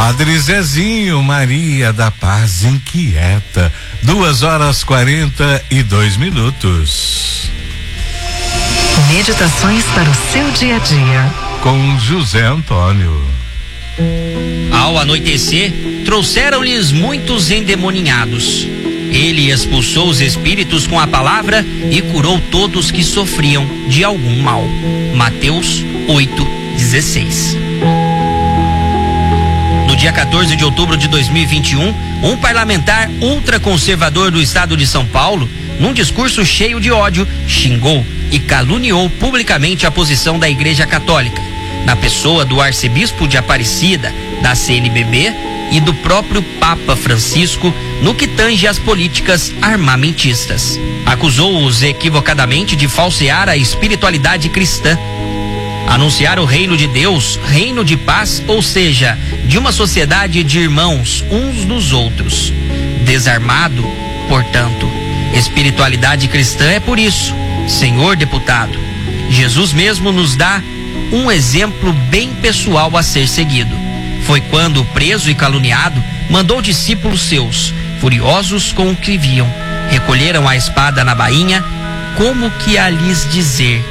Padre Zezinho, Maria da Paz Inquieta, 2h42. Meditações para o seu dia a dia. Com José Antônio. Ao anoitecer, trouxeram-lhes muitos endemoninhados. Ele expulsou os espíritos com a palavra e curou todos que sofriam de algum mal. Mateus 8:16. No dia 14 de outubro de 2021, um parlamentar ultraconservador do estado de São Paulo, num discurso cheio de ódio, xingou e caluniou publicamente a posição da Igreja Católica, na pessoa do arcebispo de Aparecida, da CNBB e do próprio Papa Francisco, no que tange às políticas armamentistas. Acusou-os equivocadamente de falsear a espiritualidade cristã, anunciar o reino de Deus, reino de paz, ou seja, de uma sociedade de irmãos uns dos outros. Desarmado, portanto, espiritualidade cristã é por isso, senhor deputado. Jesus mesmo nos dá um exemplo bem pessoal a ser seguido. Foi quando, preso e caluniado, mandou discípulos seus, furiosos com o que viam, recolheram a espada na bainha, como que a lhes dizer: